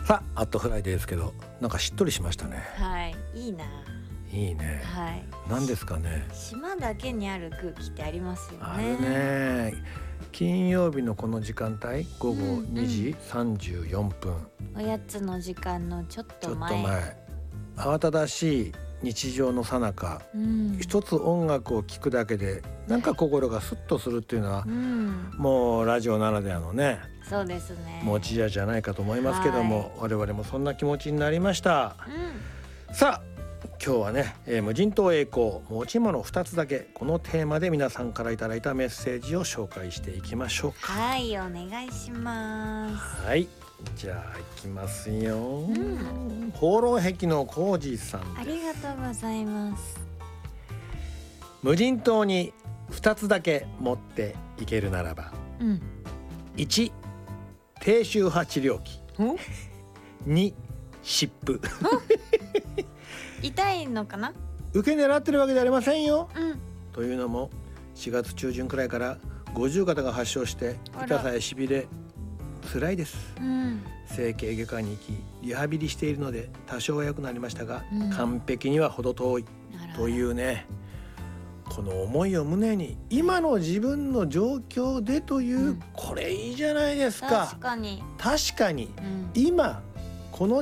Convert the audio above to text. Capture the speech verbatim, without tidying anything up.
さあ、アットフライデーですけど、なんかしっとりしましたね。 はい、いいな。 いいね。 はい。 何ですかね。 島だけにある空気ってありますよね。 あるね。金曜日のこの時間帯、午後にじさんじゅうよんぷん、 おやつの時間のちょっちょっと前。 と前、慌ただしい日常の最中、 うん、 一つ音楽を聴くだけでなんか心がスッとするっていうのは、 うん、 もうラジオならではのね、 そうですね。 持ち味じゃないかと思いますけども、 はい、 我々もそんな気持ちになりました。 うん、 さあ、今日はね、えー、無人島栄光持ち物ふたつだけ、このテーマで皆さんからいただいたメッセージを紹介していきましょうか。 はい、お願いします。 はい、じゃあいきますよ、 うん、 放浪壁のコージーさんです。 ありがとうございます。 無人島にふたつだけ持っていけるならば、 うん、 いち低周波治療器、に湿布痛いのかな。 受け狙ってるわけじゃありませんよ、 うん、 というのもしがつ中旬くらいから五十肩が発症して痛さやしびれ辛いです、 うん、 整形外科に行きリハビリしているので多少は良くなりましたが、 うん、 完璧には程遠いというね、この思いを胸に今の自分の状況でという、うん、これいいじゃないですか。 確かに確かに、 うん、 今この